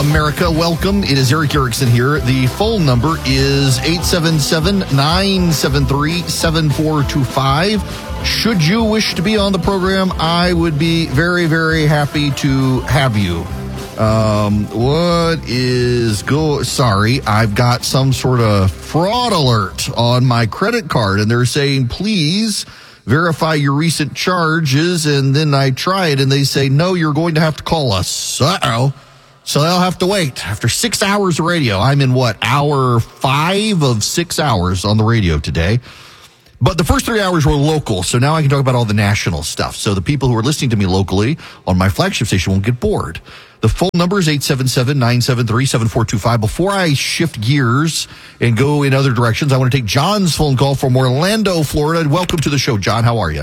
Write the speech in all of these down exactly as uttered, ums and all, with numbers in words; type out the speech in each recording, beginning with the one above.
America. Welcome. It is Erick Erickson here. The phone number is eight seven seven, nine seven three, seven four two five. Should you wish to be on the program, I would be very, very happy to have you. Um, what is go? Sorry, I've got some sort of fraud alert on my credit card, and they're saying, please verify your recent charges. And then I try it, and they say, no, you're going to have to call us. Uh-oh. So they'll have to wait. After six hours of radio, I'm in what, hour five of six hours on the radio today. But the first three hours were local, so now I can talk about all the national stuff. So the people who are listening to me locally on my flagship station won't get bored. The phone number is eight seven seven, nine seven three, seven four two five. Before I shift gears and go in other directions, I want to take John's phone call from Orlando, Florida. Welcome to the show, John. How are you?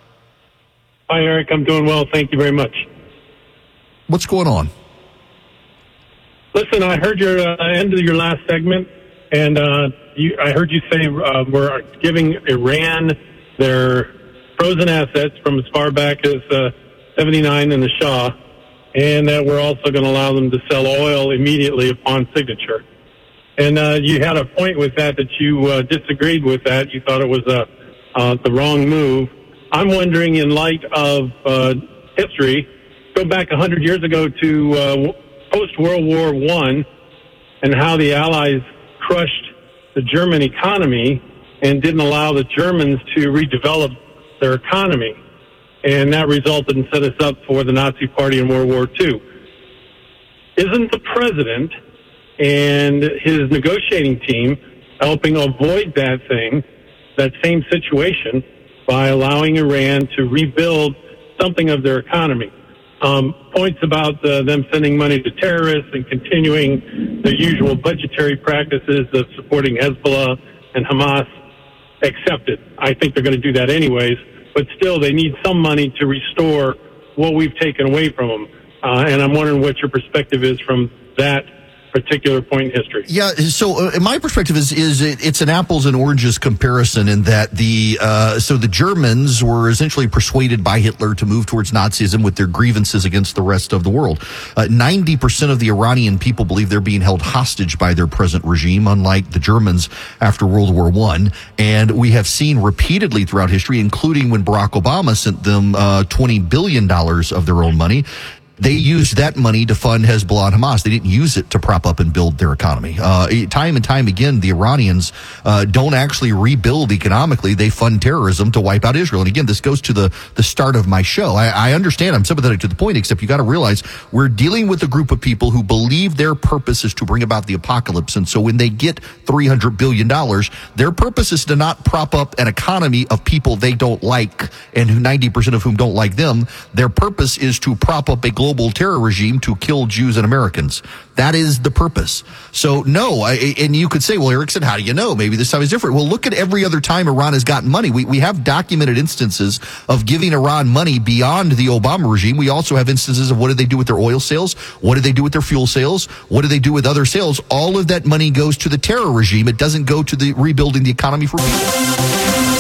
Hi, Eric. I'm doing well. Thank you very much. What's going on? Listen, I heard your uh, end of your last segment, and uh, you, I heard you say uh, we're giving Iran their frozen assets from as far back as uh, seventy-nine and the Shah, and that we're also going to allow them to sell oil immediately upon signature. And uh, you had a point with that that you uh, disagreed with that. You thought it was uh, uh, the wrong move. I'm wondering, in light of uh, history, go back one hundred years ago to uh, post-World War One and how the Allies crushed the German economy and didn't allow the Germans to redevelop their economy. And that resulted and set us up for the Nazi Party in World War Two. Isn't the president and his negotiating team helping avoid that thing, that same situation, by allowing Iran to rebuild something of their economy? Um, points about uh, them sending money to terrorists and continuing the usual budgetary practices of supporting Hezbollah and Hamas, accepted. I think they're going to do that anyways, but still they need some money to restore what we've taken away from them. Uh, and I'm wondering what your perspective is from that particular point in history. Yeah, so uh, my perspective is is it, it's an apples and oranges comparison in that the uh, so the Germans were essentially persuaded by Hitler to move towards Nazism with their grievances against the rest of the world. Uh, ninety percent of the Iranian people believe they're being held hostage by their present regime, unlike the Germans after World War One. And we have seen repeatedly throughout history, including when Barack Obama sent them uh, twenty billion dollars of their own money. They used that money to fund Hezbollah and Hamas. They didn't use it to prop up and build their economy. Uh, time and time again, the Iranians uh, don't actually rebuild economically. They fund terrorism to wipe out Israel. And again, this goes to the, the start of my show. I, I understand. I'm sympathetic to the point, except you got to realize we're dealing with a group of people who believe their purpose is to bring about the apocalypse. And so when they get three hundred billion dollars, their purpose is to not prop up an economy of people they don't like and who ninety percent of whom don't like them. Their purpose is to prop up a global global terror regime to kill Jews and Americans. That is the purpose. So no, I, and you could say, well, Erickson, how do you know? Maybe this time is different. Well, look at every other time Iran has gotten money. We, we have documented instances of giving Iran money beyond the Obama regime. We also have instances of what did they do with their oil sales? What did they do with their fuel sales? What do they do with other sales? All of that money goes to the terror regime. It doesn't go to the rebuilding the economy for people.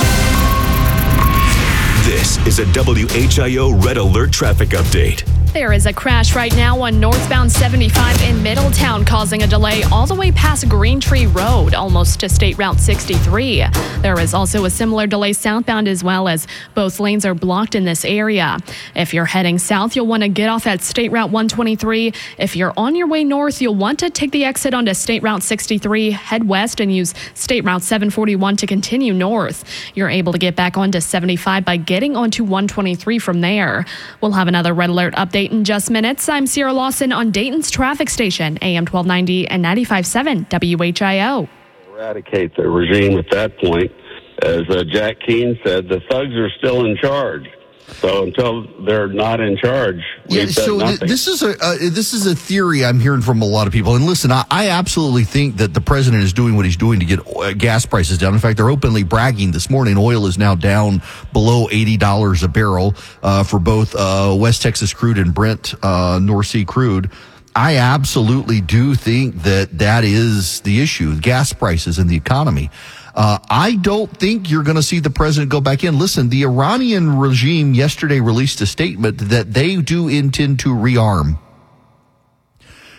This is a W H I O Red Alert traffic update. There is a crash right now on northbound seventy-five in Middletown, causing a delay all the way past Green Tree Road, almost to State Route sixty-three. There is also a similar delay southbound as well, as both lanes are blocked in this area. If you're heading south, you'll want to get off at State Route one twenty-three. If you're on your way north, you'll want to take the exit onto State Route sixty-three, head west, and use State Route seven forty-one to continue north. You're able to get back onto seventy-five by getting onto one twenty-three from there. We'll have another Red Alert update in just minutes. I'm Sierra Lawson on Dayton's traffic station, A M twelve ninety and ninety-five point seven W H I O. Eradicate the regime at that point. As uh, Jack Keane said, the thugs are still in charge. So until they're not in charge, yeah. So th- this is a uh, this is a theory I'm hearing from a lot of people. And listen, I, I absolutely think that the president is doing what he's doing to get uh, gas prices down. In fact, they're openly bragging this morning. Oil is now down below eighty dollars a barrel uh, for both uh, West Texas crude and Brent uh, North Sea crude. I absolutely do think that that is the issue: gas prices and the economy. Uh, I don't think you're going to see the president go back in. Listen, the Iranian regime yesterday released a statement that they do intend to rearm.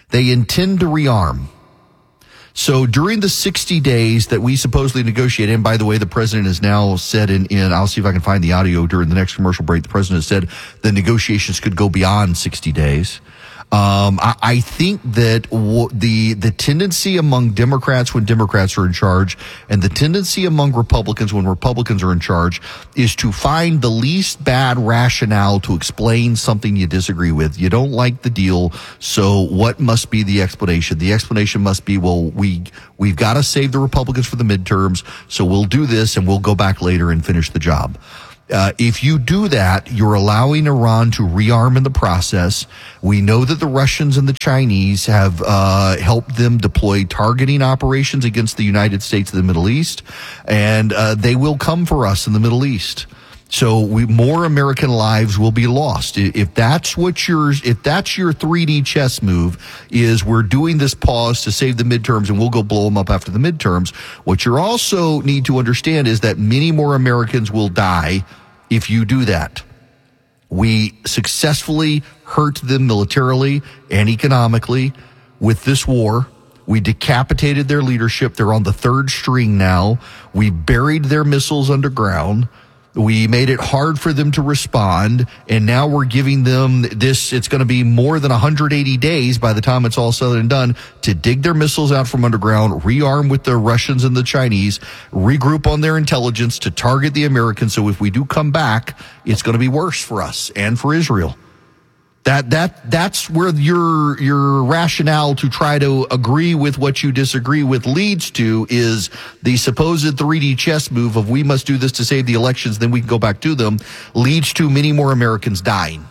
They intend to rearm. So during the sixty days that we supposedly negotiate, and by the way, the president has now said in, in, I'll see if I can find the audio during the next commercial break, the president has said the negotiations could go beyond sixty days. Um, I, I think that w- the the tendency among Democrats when Democrats are in charge, and the tendency among Republicans when Republicans are in charge, is to find the least bad rationale to explain something you disagree with. You don't like the deal, so what must be the explanation? The explanation must be, well, we we've got to save the Republicans for the midterms, so we'll do this and we'll go back later and finish the job. Uh, if you do that, you're allowing Iran to rearm in the process. We know that the Russians and the Chinese have uh, helped them deploy targeting operations against the United States and the Middle East, and uh, they will come for us in the Middle East. So we, more American lives will be lost. If that's what your, if that's your three D chess move, is we're doing this pause to save the midterms and we'll go blow them up after the midterms. What you also need to understand is that many more Americans will die if you do that. We successfully hurt them militarily and economically with this war. We decapitated their leadership. They're on the third string now. We buried their missiles underground. We made it hard for them to respond, and now we're giving them this. It's going to be more than one hundred eighty days by the time it's all said and done to dig their missiles out from underground, rearm with the Russians and the Chinese, regroup on their intelligence to target the Americans. So if we do come back, it's going to be worse for us and for Israel. That that that's where your your rationale to try to agree with what you disagree with leads to, is the supposed three D chess move of we must do this to save the elections, then we can go back to them, leads to many more Americans dying.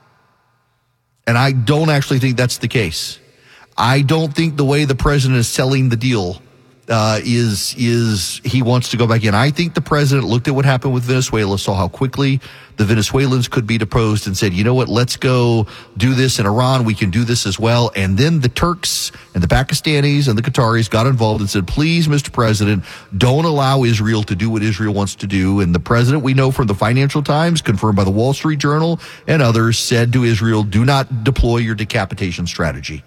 And I don't actually think that's the case. I don't think the way the president is selling the deal uh, is is he wants to go back in. I think the president looked at what happened with Venezuela, saw how quickly the Venezuelans could be deposed, and said, you know what, let's go do this in Iran. We can do this as well. And then the Turks and the Pakistanis and the Qataris got involved and said, please, Mister President, don't allow Israel to do what Israel wants to do. And the president, we know from the Financial Times, confirmed by the Wall Street Journal and others, said to Israel, do not deploy your decapitation strategy.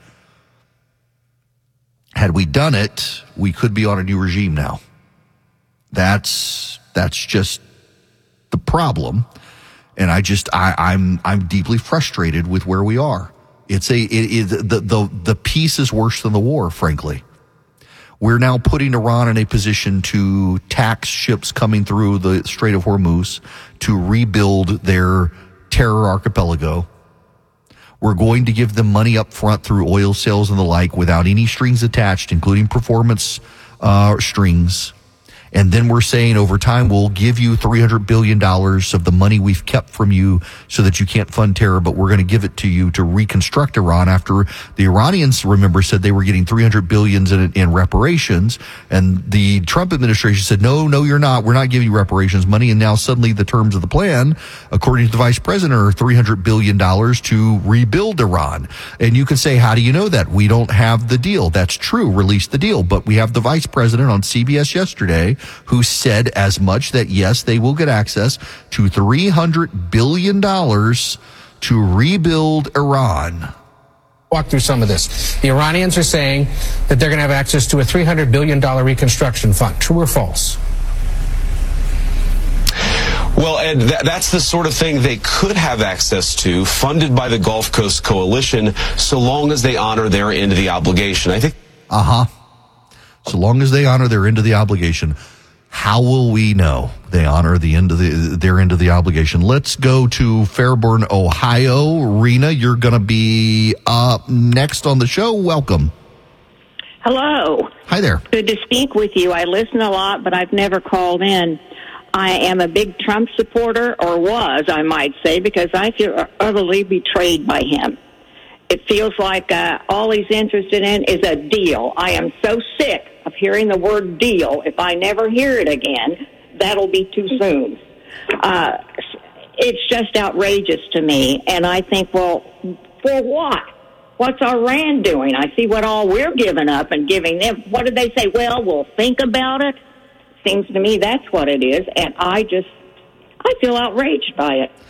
Had we done it, we could be on a new regime now. That's that's just the problem. And I just, I, I'm, I'm deeply frustrated with where we are. It's a, it, it, the, the, the peace is worse than the war, frankly. We're now putting Iran in a position to tax ships coming through the Strait of Hormuz to rebuild their terror archipelago. We're going to give them money up front through oil sales and the like without any strings attached, including performance uh, strings. And then we're saying over time, we'll give you three hundred billion dollars of the money we've kept from you so that you can't fund terror, but we're going to give it to you to reconstruct Iran after the Iranians, remember, said they were getting three hundred billion dollars in, in reparations. And the Trump administration said, no, no, you're not. We're not giving you reparations money. And now suddenly the terms of the plan, according to the vice president, are three hundred billion dollars to rebuild Iran. And you can say, how do you know that? We don't have the deal. That's true. Release the deal. But we have the vice president on C B S yesterday who said as much, that yes, they will get access to three hundred billion dollars to rebuild Iran. Walk through some of this. The Iranians are saying that they're going to have access to a three hundred billion dollars reconstruction fund. True or false? Well, Ed, th- that's the sort of thing they could have access to, funded by the Gulf Coast Coalition, so long as they honor their end of the obligation. I think. Uh-huh. So long as they honor their end of the obligation. How will we know they honor the end of the, their end of the obligation? Let's go to Fairburn, Ohio. Rena, you're going to be up next on the show. Welcome. Hello. Hi there. Good to speak with you. I listen a lot, but I've never called in. I am a big Trump supporter, or was, I might say, because I feel utterly betrayed by him. It feels like uh, all he's interested in is a deal. I am so sick of hearing the word deal. If I never hear it again, that'll be too soon. Uh, it's just outrageous to me. And I think, well, for what? What's Iran doing? I see what all we're giving up and giving them. What did they say? Well, we'll think about it. Seems to me that's what it is. And I just, I feel outraged by it.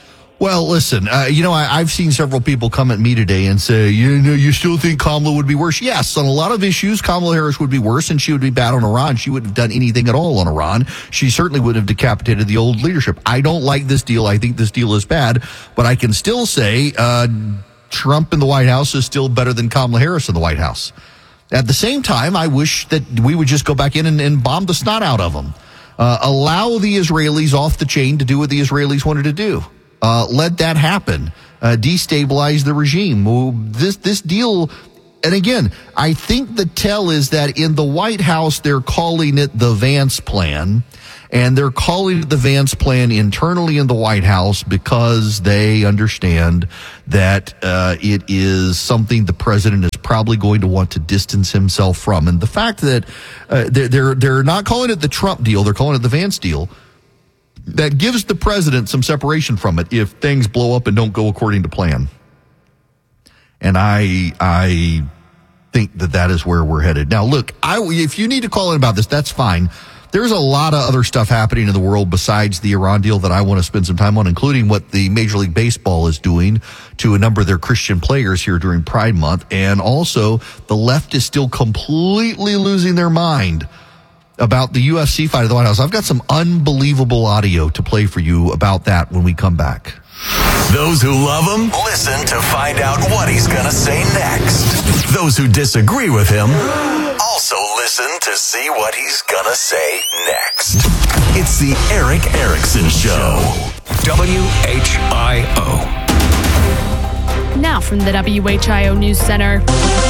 Well, listen, uh, you know, I, I've seen several people come at me today and say, you know, you still think Kamala would be worse? Yes, on a lot of issues, Kamala Harris would be worse, and she would be bad on Iran. She wouldn't have done anything at all on Iran. She certainly would have decapitated the old leadership. I don't like this deal. I think this deal is bad, but I can still say uh, Trump in the White House is still better than Kamala Harris in the White House. At the same time, I wish that we would just go back in and, and bomb the snot out of them. Uh, allow the Israelis off the chain to do what the Israelis wanted to do. Uh, let that happen. Uh, destabilize the regime. Well, this this deal, and again, I think the tell is that in the White House they're calling it the Vance Plan, and they're calling it the Vance Plan internally in the White House because they understand that uh, it is something the president is probably going to want to distance himself from. And the fact that uh, they're, they're they're not calling it the Trump deal, they're calling it the Vance deal. That gives the president some separation from it if things blow up and don't go according to plan. And I I think that that is where we're headed. Now, look, I, if you need to call in about this, that's fine. There's a lot of other stuff happening in the world besides the Iran deal that I want to spend some time on, including what the Major League Baseball is doing to a number of their Christian players here during Pride Month. And also, the left is still completely losing their mind about the U F C fight at the White House. I've got some unbelievable audio to play for you about that when we come back. Those who love him, listen to find out what he's going to say next. Those who disagree with him, also listen to see what he's going to say next. It's the Erick Erickson Show. W H I O. Now from the W H I O News Center.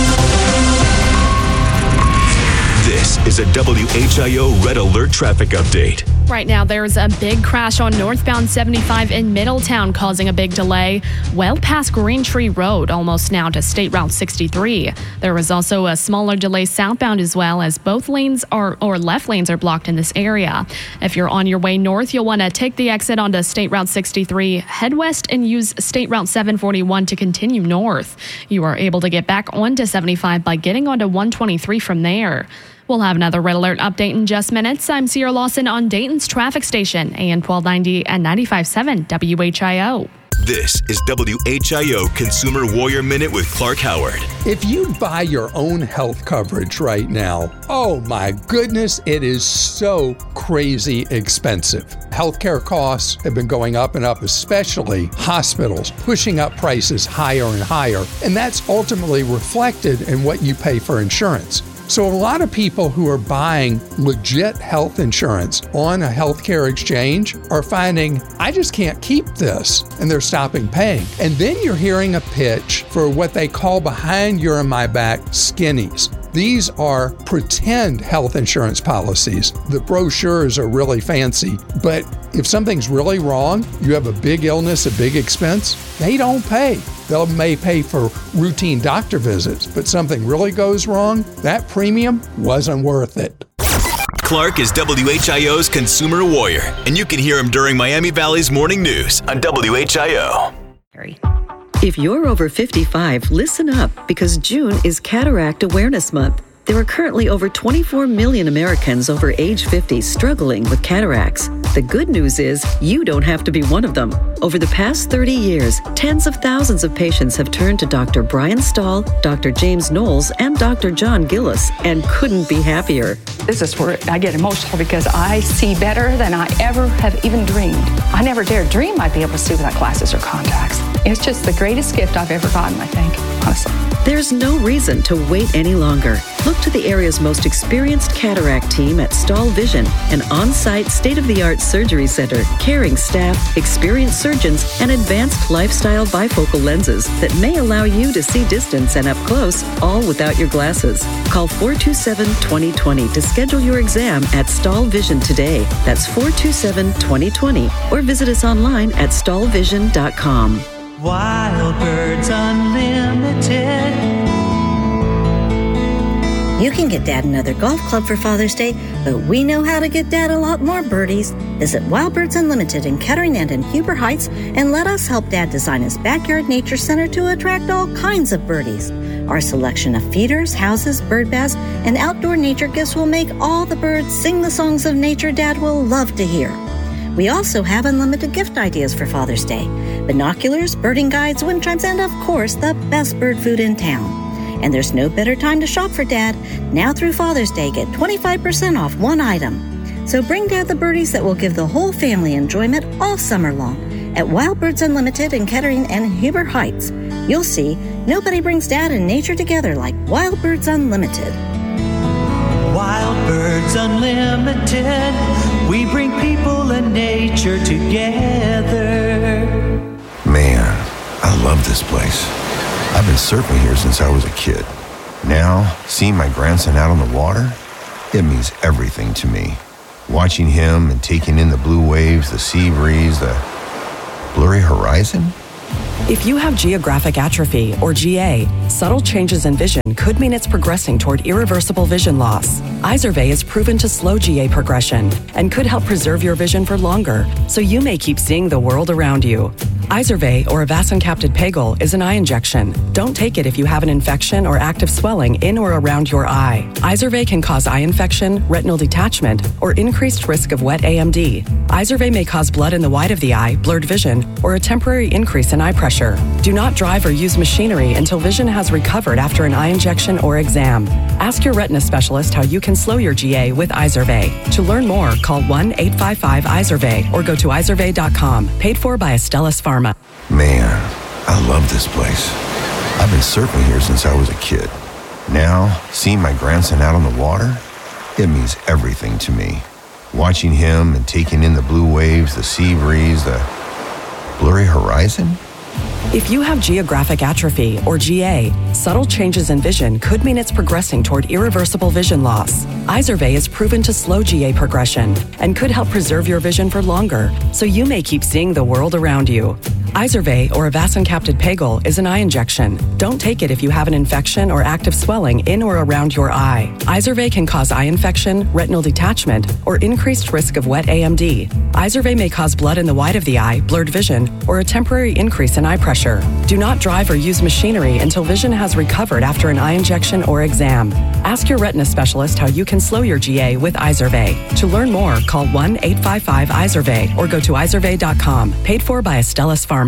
This is a W H I O Red Alert traffic update. Right now, there's a big crash on northbound seventy-five in Middletown, causing a big delay well past Green Tree Road, almost now to State Route sixty-three. There was also a smaller delay southbound as well, as both lanes are or left lanes are blocked in this area. If you're on your way north, you'll want to take the exit onto State Route sixty-three, head west, and use State Route seven forty-one to continue north. You are able to get back onto seventy-five by getting onto one twenty-three from there. We'll have another Red Alert update in just minutes. I'm Sierra Lawson on Dayton's traffic station, A M twelve ninety and ninety-five point seven W H I O. This is W H I O Consumer Warrior Minute with Clark Howard. If you buy your own health coverage right now, oh my goodness, it is so crazy expensive. Healthcare costs have been going up and up, especially hospitals, pushing up prices higher and higher. And that's ultimately reflected in what you pay for insurance. So a lot of people who are buying legit health insurance on a healthcare exchange are finding, I just can't keep this, and they're stopping paying. And then you're hearing a pitch for what they call behind your and my back skinnies. These are pretend health insurance policies. The brochures are really fancy, but if something's really wrong, you have a big illness, a big expense, they don't pay. They may pay for routine doctor visits, but something really goes wrong, that premium wasn't worth it. Clark is W H I O's Consumer Warrior, and you can hear him during Miami Valley's Morning News on W H I O. If you're over fifty-five, listen up, because June is Cataract Awareness Month. There are currently over twenty-four million Americans over age fifty struggling with cataracts. The good news is you don't have to be one of them. Over the past thirty years, tens of thousands of patients have turned to Doctor Brian Stahl, Doctor James Knowles, and Doctor John Gillis, and couldn't be happier. This is where I get emotional because I see better than I ever have even dreamed. I never dared dream I'd be able to see without glasses or contacts. It's just the greatest gift I've ever gotten, I think, honestly. There's no reason to wait any longer. Look to the area's most experienced cataract team at Stahl Vision, an on-site state-of-the-art surgery center, caring staff, experienced surgeons, and advanced lifestyle bifocal lenses that may allow you to see distance and up close, all without your glasses. Call four two seven, two zero two zero to schedule your exam at Stahl Vision today. That's four two seven, two zero two zero, or visit us online at stahl vision dot com. Wild Birds Unlimited. You can get Dad another golf club for Father's Day, but we know how to get Dad a lot more birdies. Visit Wild Birds Unlimited in Kettering and in Huber Heights, and let us help Dad design his backyard nature center to attract all kinds of birdies. Our selection of feeders, houses, bird baths, and outdoor nature gifts will make all the birds sing the songs of nature Dad will love to hear. We also have unlimited gift ideas for Father's Day. Binoculars, birding guides, wind chimes, and of course, the best bird food in town. And there's no better time to shop for Dad. Now through Father's Day, get twenty-five percent off one item. So bring Dad the birdies that will give the whole family enjoyment all summer long at Wild Birds Unlimited in Kettering and Huber Heights. You'll see, nobody brings Dad and nature together like Wild Birds Unlimited. Wild Birds Unlimited, we bring people and nature together. Man, I love this place. I've been surfing here since I was a kid. Now, seeing my grandson out on the water, it means everything to me. Watching him and taking in the blue waves, the sea breeze, the blurry horizon. If you have geographic atrophy, or G A, subtle changes in vision could mean it's progressing toward irreversible vision loss. Izervay is proven to slow G A progression and could help preserve your vision for longer, so you may keep seeing the world around you. Izervay, or avacincaptad pegol, is an eye injection. Don't take it if you have an infection or active swelling in or around your eye. Izervay can cause eye infection, retinal detachment, or increased risk of wet A M D. Izervay may cause blood in the white of the eye, blurred vision, or a temporary increase in eye pressure. Do not drive or use machinery until vision has recovered after an eye injection or exam. Ask your retina specialist how you can slow your G A with Izervay. To learn more, call one eight five five Izervay or go to izervay dot com. Paid for by Astellas Pharma. Man, I love this place. I've been surfing here since I was a kid. Now, seeing my grandson out on the water, it means everything to me. Watching him and taking in the blue waves, the sea breeze, the blurry horizon. If you have geographic atrophy, or G A, subtle changes in vision could mean it's progressing toward irreversible vision loss. Izervay is proven to slow G A progression and could help preserve your vision for longer, so you may keep seeing the world around you. Izervay, or avacincaptad pegol, is an eye injection. Don't take it if you have an infection or active swelling in or around your eye. Izervay can cause eye infection, retinal detachment, or increased risk of wet A M D. Izervay may cause blood in the white of the eye, blurred vision, or a temporary increase in eye pressure. Do not drive or use machinery until vision has recovered after an eye injection or exam. Ask your retina specialist how you can slow your G A with Izervay. To learn more, call one eight five five Izervay or go to izervay dot com. Paid for by Astellas Pharma.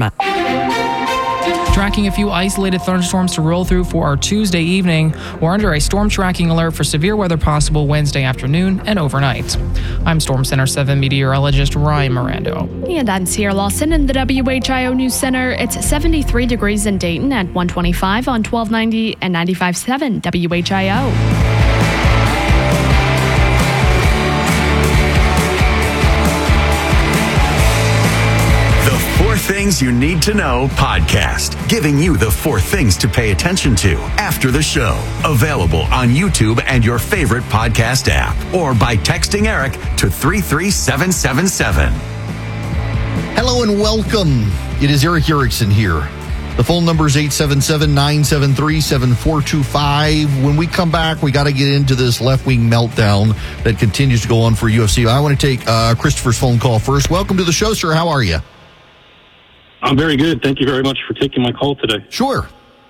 Tracking a few isolated thunderstorms to roll through for our Tuesday evening. We're under a storm tracking alert for severe weather possible Wednesday afternoon and overnight. I'm Storm Center seven meteorologist Ryan Mirando. And I'm Sierra Lawson in the W H I O News Center. It's seventy-three degrees in Dayton at one twenty-five on twelve ninety and ninety-five point seven W H I O. Things You Need to Know podcast, giving you the four things to pay attention to after the show. Available on YouTube and your favorite podcast app, or by texting Eric to three three seven seven seven. Hello and welcome. It is Eric Erickson here. The phone number is eight seven seven, nine seven three, seven four two five. When we come back, we got to get into this left-wing meltdown that continues to go on for U F C. I want to take uh, Christopher's phone call first. Welcome to the show, sir. How are you? I'm very good. Thank you very much for taking my call today. Sure.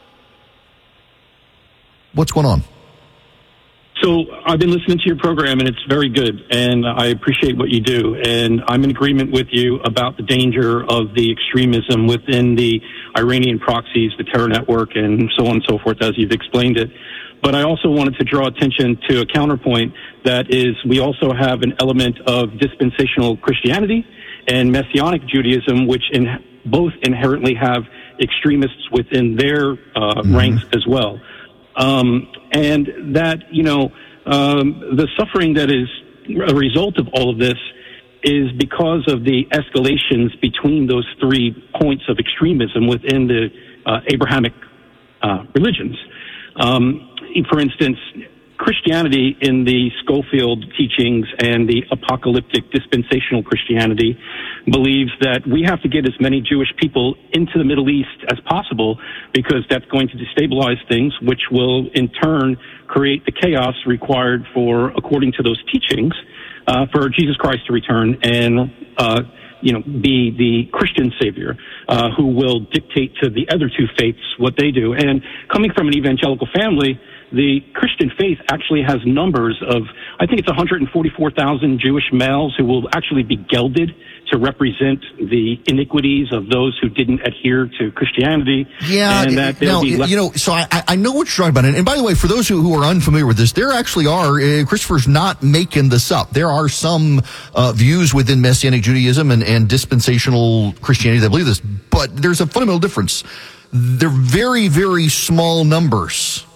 What's going on? So I've been listening to your program, and it's very good, and I appreciate what you do. And I'm in agreement with you about the danger of the extremism within the Iranian proxies, the terror network, and so on and so forth, as you've explained it. But I also wanted to draw attention to a counterpoint, that is, we also have an element of dispensational Christianity and Messianic Judaism, which in both inherently have extremists within their uh, mm-hmm. ranks as well. Um, and that, you know, um, the suffering that is a result of all of this is because of the escalations between those three points of extremism within the uh, Abrahamic uh, religions. Um, for instance, Christianity in the Schofield teachings and the apocalyptic dispensational Christianity believes that we have to get as many Jewish people into the Middle East as possible, because that's going to destabilize things, which will in turn create the chaos required for, according to those teachings, uh, for Jesus Christ to return and uh, you know, be the Christian savior uh, who will dictate to the other two faiths what they do. And coming from an evangelical family, the Christian faith actually has numbers of, I think it's one hundred forty-four thousand Jewish males who will actually be gelded to represent the iniquities of those who didn't adhere to Christianity. Yeah, and that they'll no, be left- you know, so I, I know what you're talking about. And, and by the way, for those who, who are unfamiliar with this, there actually are, uh, Christopher's not making this up. There are some uh, views within Messianic Judaism and, and dispensational Christianity that believe this, but there's a fundamental difference. They're very, very small numbers.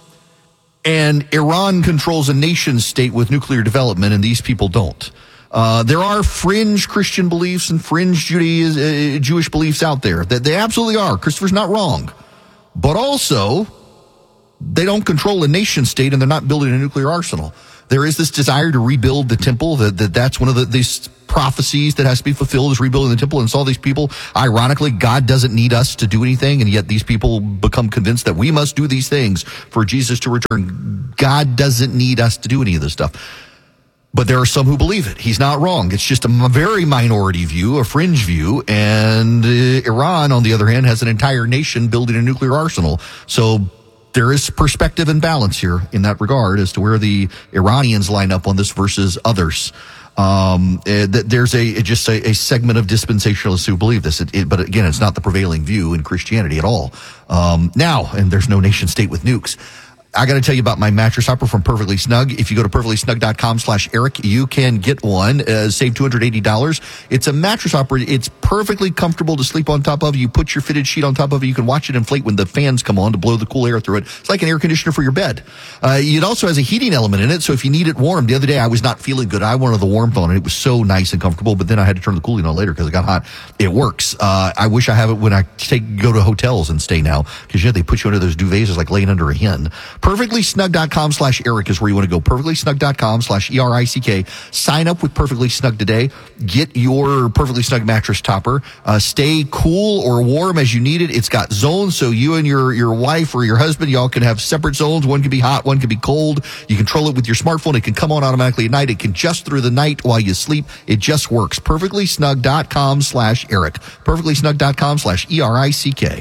And Iran controls a nation state with nuclear development, and these people don't. Uh, there are fringe Christian beliefs and fringe Judaism, uh, Jewish beliefs out there. That they absolutely are. Christopher's not wrong. But also, they don't control a nation state, and they're not building a nuclear arsenal. There is this desire to rebuild the temple. That, that that's one of the, these prophecies that has to be fulfilled, is rebuilding the temple. And it's all these people. Ironically, God doesn't need us to do anything, and yet these people become convinced that we must do these things for Jesus to return. God doesn't need us to do any of this stuff. But there are some who believe it. He's not wrong. It's just a very minority view, a fringe view. And uh, Iran, on the other hand, has an entire nation building a nuclear arsenal. So there is perspective and balance here in that regard as to where the Iranians line up on this versus others. Um, uh, there's a just a, a segment of dispensationalists who believe this. It, it, but again, it's not the prevailing view in Christianity at all. Um, now, and there's no nation state with nukes. I got to tell you about my mattress topper from Perfectly Snug. If you go to perfectlysnug.com slash Eric, you can get one, uh, save two hundred eighty dollars. It's a mattress topper. It's perfectly comfortable to sleep on top of. You put your fitted sheet on top of it. You can watch it inflate when the fans come on to blow the cool air through it. It's like an air conditioner for your bed. Uh, it also has a heating element in it, so if you need it warm. The other day I was not feeling good. I wanted the warmth on it. It was so nice and comfortable, but then I had to turn the cooling on later because it got hot. It works. Uh, I wish I have it when I take go to hotels and stay now, because yeah, they put you under those duvets. It's like laying under a hen. Perfectly Snug. Perfectlysnug.com slash Eric is where you want to go. Perfectlysnug.com slash E R I C K. Sign up with Perfectly Snug today. Get your Perfectly Snug mattress topper. Uh, stay cool or warm as you need it. It's got zones, so you and your, your wife or your husband, y'all can have separate zones. One can be hot, one can be cold. You control it with your smartphone. It can come on automatically at night. It can adjust through the night while you sleep. It just works. Perfectlysnug.com slash Eric. Perfectlysnug.com slash E R I C K.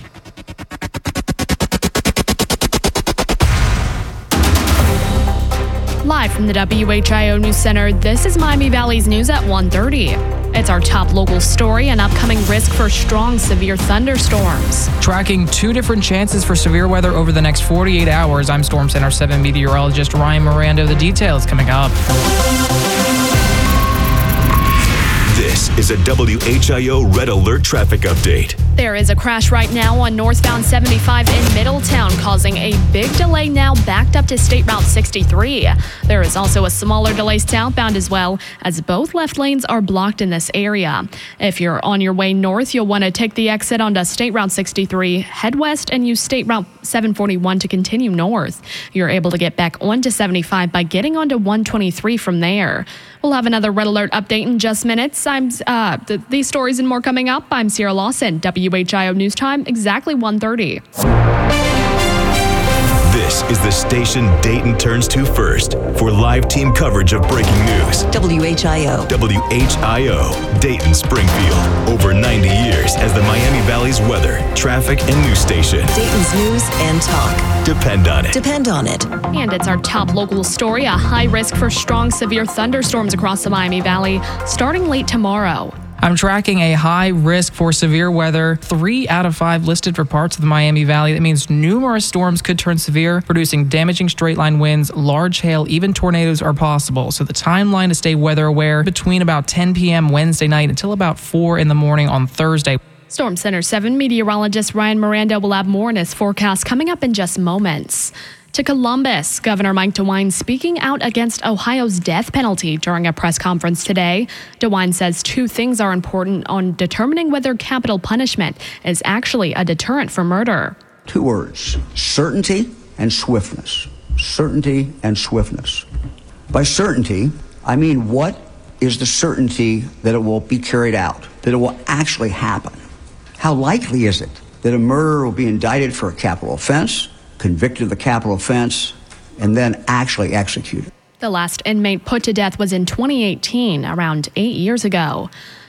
Live from the W H I O News Center, this is Miami Valley's News at one thirty. It's our top local story, an upcoming risk for strong, severe thunderstorms. Tracking two different chances for severe weather over the next forty-eight hours. I'm Storm Center seven meteorologist Ryan Miranda. The details coming up. This is a W H I O Red Alert traffic update. There is a crash right now on northbound seventy-five in Middletown, causing a big delay now backed up to State Route sixty-three. There is also a smaller delay southbound as well, as both left lanes are blocked in this area. If you're on your way north, you'll want to take the exit onto State Route sixty-three, head west, and use State Route seven forty-one to continue north. You're able to get back onto seventy-five by getting onto one twenty-three from there. We'll have another Red Alert update in just minutes. I'm uh, th- these stories and more coming up. I'm Sierra Lawson, W H I O News Time, exactly one thirty. This is the station Dayton turns to first for live team coverage of breaking news. W H I O. W H I O, Dayton Springfield. Over ninety years as the Miami Valley's weather, traffic, and news station. Dayton's news and talk. Depend on it. Depend on it. And it's our top local story, a high risk for strong, severe thunderstorms across the Miami Valley starting late tomorrow. I'm tracking a high risk for severe weather. Three out of five listed for parts of the Miami Valley. That means numerous storms could turn severe, producing damaging straight line winds, large hail, even tornadoes are possible. So the timeline to stay weather aware between about ten p.m. Wednesday night until about four in the morning on Thursday. Storm Center seven meteorologist Ryan Miranda will have more in his forecast coming up in just moments. To Columbus, Governor Mike DeWine speaking out against Ohio's death penalty during a press conference today. DeWine says two things are important on determining whether capital punishment is actually a deterrent for murder. Two words: certainty and swiftness. Certainty and swiftness. By certainty, I mean what is the certainty that it will be carried out, that it will actually happen? How likely is it that a murderer will be indicted for a capital offense, convicted of the capital offense, and then actually executed? The last inmate put to death was in twenty eighteen, around eight years ago.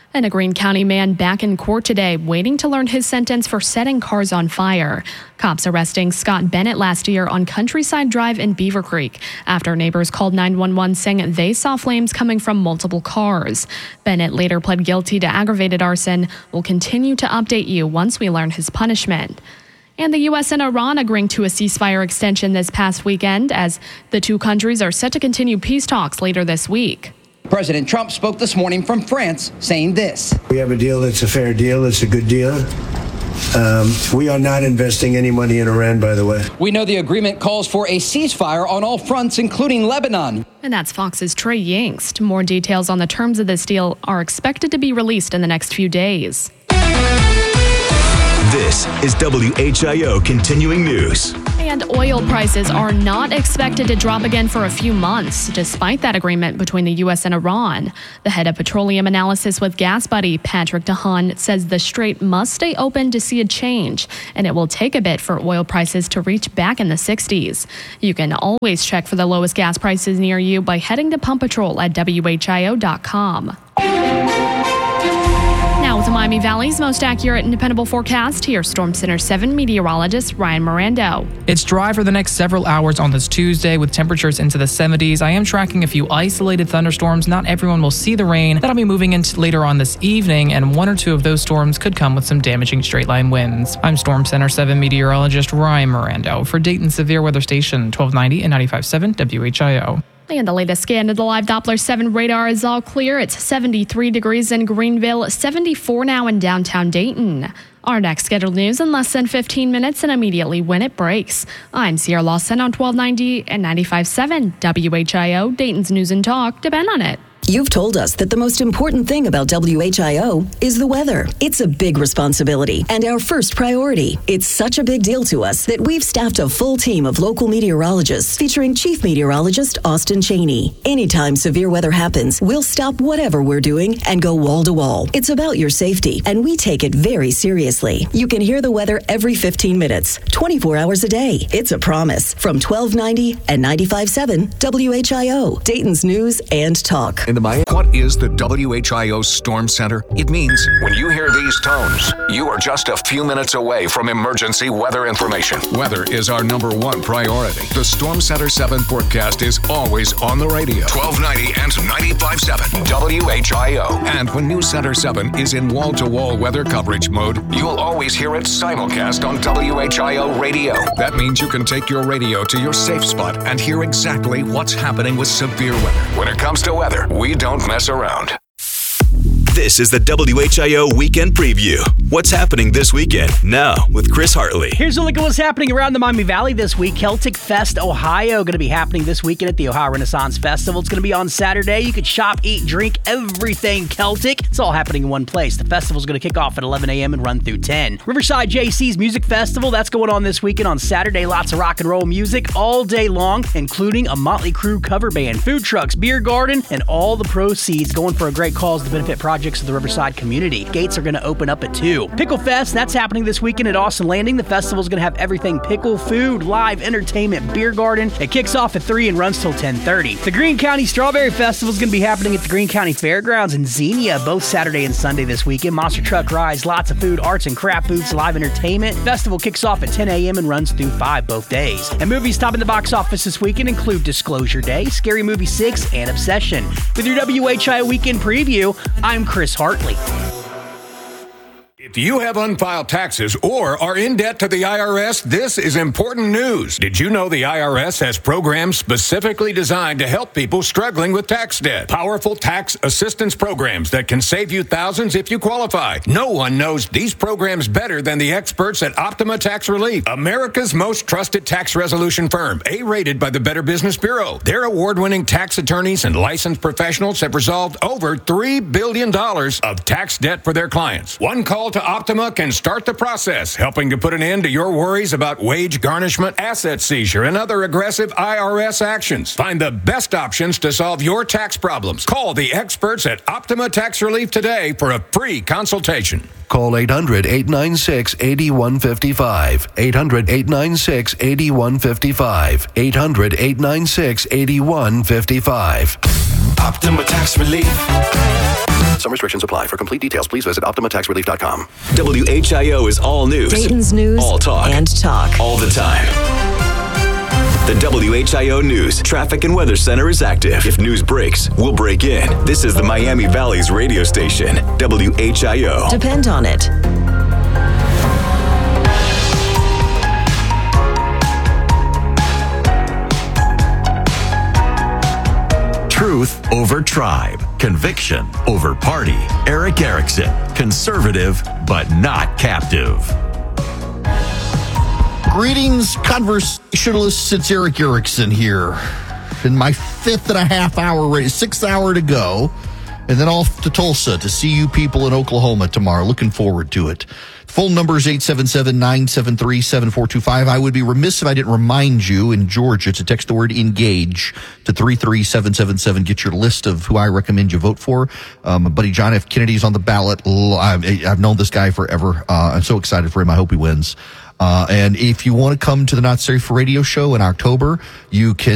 And a Greene County man back in court today, waiting to learn his sentence for setting cars on fire. Cops arresting Scott Bennett last year on Countryside Drive in Beaver Creek after neighbors called nine one one saying they saw flames coming from multiple cars. Bennett later pled guilty to aggravated arson. We'll continue to update you once we learn his punishment. And the U S and Iran agreeing to a ceasefire extension this past weekend as the two countries are set to continue peace talks later this week. President Trump spoke this morning from France, saying this. We have a deal that's a fair deal. It's a good deal. Um, we are not investing any money in Iran, by the way. We know the agreement calls for a ceasefire on all fronts, including Lebanon. And that's Fox's Trey Yingst. More details on the terms of this deal are expected to be released in the next few days. This is W H I O Continuing News. And oil prices are not expected to drop again for a few months, despite that agreement between the U S and Iran. The head of petroleum analysis with GasBuddy, Patrick DeHaan, says the Strait must stay open to see a change, and it will take a bit for oil prices to reach back in the sixties. You can always check for the lowest gas prices near you by heading to Pump Patrol at W H I O dot com. Now with the Miami Valley's most accurate and dependable forecast, here's Storm Center seven meteorologist Ryan Mirando. It's dry for the next several hours on this Tuesday with temperatures into the seventies. I am tracking a few isolated thunderstorms. Not everyone will see the rain. That'll be moving in later on this evening, and one or two of those storms could come with some damaging straight-line winds. I'm Storm Center seven meteorologist Ryan Mirando for Dayton Severe Weather Station twelve ninety and ninety-five point seven W H I O. And the latest scan of the live Doppler seven radar is all clear. It's seventy-three degrees in Greenville, seventy-four now in downtown Dayton. Our next scheduled news in less than fifteen minutes and immediately when it breaks. I'm Sierra Lawson on twelve ninety and ninety-five point seven W H I O, Dayton's News and Talk. Depend on it. You've told us that the most important thing about W H I O is the weather. It's a big responsibility and our first priority. It's such a big deal to us that we've staffed a full team of local meteorologists featuring Chief Meteorologist Austin Cheney. Anytime severe weather happens, we'll stop whatever we're doing and go wall to wall. It's about your safety, and we take it very seriously. You can hear the weather every fifteen minutes, twenty-four hours a day. It's a promise from twelve ninety and ninety-five point seven W H I O, Dayton's News and Talk. In the Miami. What is the W H I O Storm Center? It means when you hear these tones, you are just a few minutes away from emergency weather information. Weather is our number one priority. The Storm Center seven forecast is always on the radio. twelve ninety and ninety-five point seven W H I O. And when News Center seven is in wall-to-wall weather coverage mode, you'll always hear it simulcast on W H I O radio. That means you can take your radio to your safe spot and hear exactly what's happening with severe weather. When it comes to weather, we don't mess around. This is the W H I O Weekend Preview. What's happening this weekend? Now with Chris Hartley. Here's a look at what's happening around the Miami Valley this week. Celtic Fest Ohio going to be happening this weekend at the Ohio Renaissance Festival. It's going to be on Saturday. You could shop, eat, drink, everything Celtic. It's all happening in one place. The festival's going to kick off at eleven a.m. and run through ten. Riverside J C's Music Festival, that's going on this weekend on Saturday. Lots of rock and roll music all day long, including a Motley Crue cover band, food trucks, beer garden, and all the proceeds going for a great cause to benefit projects of the Riverside community. Gates are going to open up at two. Pickle Fest, that's happening this weekend at Austin Landing. The festival is going to have everything pickle, food, live entertainment, beer garden. It kicks off at three and runs till ten thirty. The Greene County Strawberry Festival is going to be happening at the Greene County Fairgrounds in Xenia both Saturday and Sunday this weekend. Monster truck rides, lots of food, arts and craft booths, live entertainment. Festival kicks off at ten a.m. and runs through five both days. And movies topping the box office this weekend include Disclosure Day, Scary Movie six, and Obsession. With your W H I O Weekend Preview, I'm Chris Hartley. If you have unfiled taxes or are in debt to the I R S, this is important news. Did you know the I R S has programs specifically designed to help people struggling with tax debt? Powerful tax assistance programs that can save you thousands if you qualify. No one knows these programs better than the experts at Optima Tax Relief, America's most trusted tax resolution firm, A-rated by the Better Business Bureau. Their award-winning tax attorneys and licensed professionals have resolved over three billion dollars of tax debt for their clients. One call to Optima can start the process, helping to put an end to your worries about wage garnishment, asset seizure, and other aggressive I R S actions. Find the best options to solve your tax problems. Call the experts at Optima Tax Relief today for a free consultation. Call eight hundred, eight nine six, eight one five five. eight hundred, eight nine six, eight one five five. eight hundred, eight nine six, eight one five five. Optima Tax Relief. Some restrictions apply. For complete details, please visit Optima Tax Relief dot com. W H I O is all news. Dayton's news all talk. and talk. All the time. The W H I O News Traffic and Weather Center is active. If news breaks, we'll break in. This is the Miami Valley's radio station, W H I O. Depend on it. Truth over tribe. Conviction over party. Eric Erickson. Conservative, but not captive. Greetings, conversationalists. It's Eric Erickson here. In my fifth and a half hour race, sixth hour to go, and then off to Tulsa to see you people in Oklahoma tomorrow. Looking forward to it. Phone number is eight seven seven, nine seven three, seven four two five. I would be remiss if I didn't remind you in Georgia to text the word ENGAGE to three three seven seven seven. Get your list of who I recommend you vote for. Um, my buddy John F. Kennedy's on the ballot. I've known this guy forever. Uh, I'm so excited for him. I hope he wins. Uh, and if you want to come to the Not Safe for Radio show in October, you can